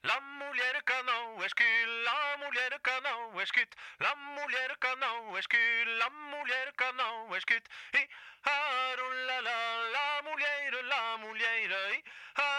La mulher que não esquil, la mulher que não esquit, la mulher que não esquil, la mulher que não esquit. E la mulher, e